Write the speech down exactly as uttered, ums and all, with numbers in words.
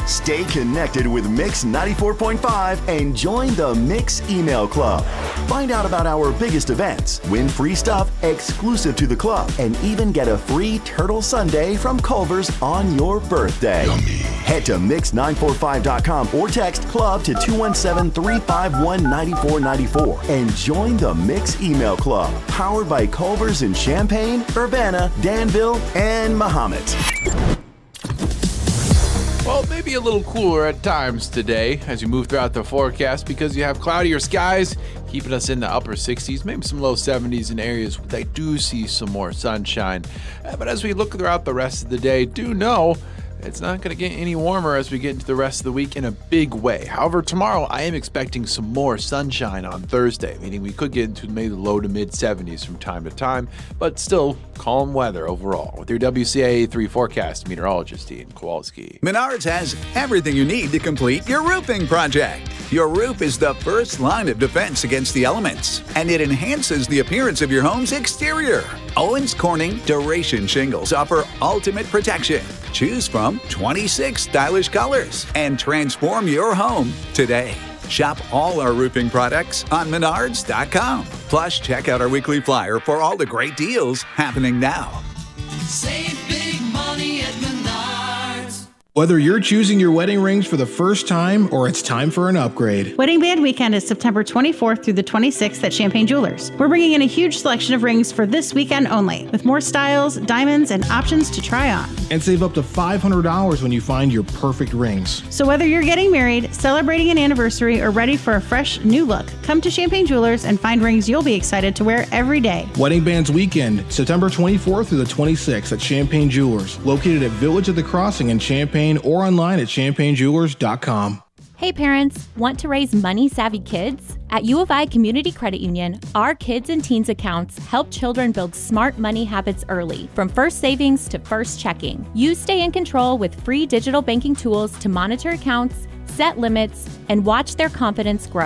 Stay connected with Mix ninety-four point five and join the Mix Email Club. Find out about our biggest events, win free stuff exclusive to the club, and even get a free turtle sundae from Culver's on your birthday. Yummy. Head to mix nine four five dot com or text club to two one seven, three five one, nine four nine four and join the Mix Email Club, powered by Culver's in Champaign, Urbana, Danville, and Mahomet. Well, maybe a little cooler at times today as you move throughout the forecast because you have cloudier skies keeping us in the upper sixties, maybe some low seventies in areas that do see some more sunshine. But as we look throughout the rest of the day, do know it's not going to get any warmer as we get into the rest of the week in a big way. However, tomorrow I am expecting some more sunshine on Thursday, meaning we could get into maybe the low to mid seventies from time to time, but still calm weather overall. With your W C A A three forecast, meteorologist Ian Kowalski. Menards has everything you need to complete your roofing project. Your roof is the first line of defense against the elements, and it enhances the appearance of your home's exterior. Owens Corning Duration Shingles offer ultimate protection. Choose from twenty-six stylish colors and transform your home today. Shop all our roofing products on menards dot com. Plus, check out our weekly flyer for all the great deals happening now. Save big money at Menards. Whether you're choosing your wedding rings for the first time or it's time for an upgrade. Wedding Band Weekend is September twenty-fourth through the twenty-sixth at Champagne Jewelers. We're bringing in a huge selection of rings for this weekend only, with more styles, diamonds, and options to try on. And save up to five hundred dollars when you find your perfect rings. So whether you're getting married, celebrating an anniversary, or ready for a fresh new look, come to Champagne Jewelers and find rings you'll be excited to wear every day. Wedding Bands Weekend, September twenty-fourth through the twenty-sixth at Champagne Jewelers, located at Village of the Crossing in Champaign or online at champagne jewelers dot com. Hey parents, want to raise money-savvy kids? At U of I Community Credit Union, our kids and teens accounts help children build smart money habits early, from first savings to first checking. You stay in control with free digital banking tools to monitor accounts, set limits, and watch their confidence grow.